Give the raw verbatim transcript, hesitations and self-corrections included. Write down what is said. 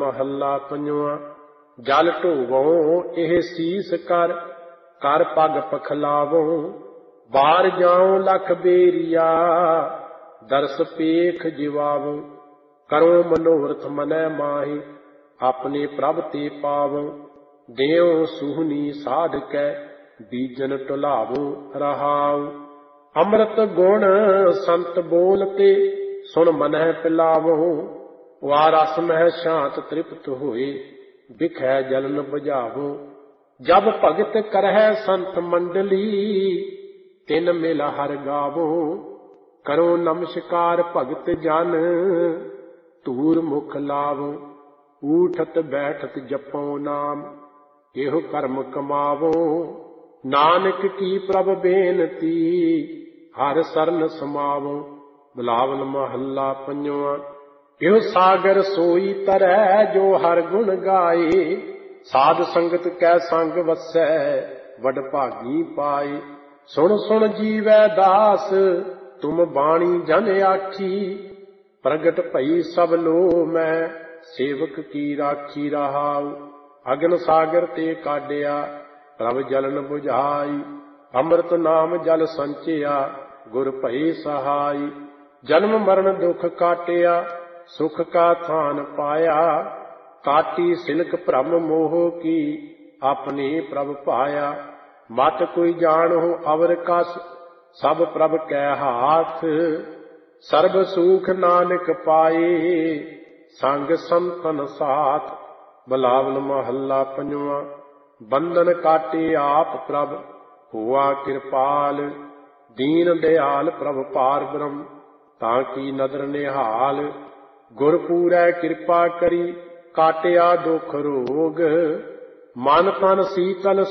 महला पंजवा। जल ढोवो एह सीस कर, कर पग पखलावो। बार जाऊं लख बेरिया, दरस पेख जिवावो। करो मनोरथ मनै माही, अपने प्रभ ते पावो। देव सुहनी साध कै, बीजन टुलावो रहाओ। अमृत गुण संत बोलते, सुन मनह पिलावो। वा रस मह शांत तृप्त होए, बिखै जलन बुझावो। जब भगत करह संत मंडली, तिन मिल हर गावो। करो नमस्कार भगत जन, धूर मुख लावो। ऊठत बैठत जपो नाम, एहो कर्म कमावो। नानक की प्रभ बेनती, हर सरन समावो। बिलावल महला पंजवा। एहो सागर सोई तरह, जो हर गुण गाए। साध संगत कै संग वसै, वड भागी पाए। सुन सुन जीवै दास, तुम बाणी जन आखी। प्रगट भई सब लो मैं, सेवक की राखी रहाऊ। अगन सागर ते काढिया, प्रभ जलन बुझाई। अमृत नाम जल संचिया, गुर भई सहाई। जन्म मरण दुख काटिया, सुख का थान पाया। काटी सिनक भ्रम मोह की, अपने प्रभ पाया। मत कोई जानहु अवर कस, सब प्रभ कै हाथ। सर्ब सुख नानक पाए, संग संतन साथ। बिलावल महला पंजवा। बंधन काटे आप प्रभ, हुआ कृपाल। दीन दयाल प्रभ पार ब्रह्म, ताकि नदर निहाल। गुर पूरै कृपा करी, काटिया दुख रोग। मन तन सीतल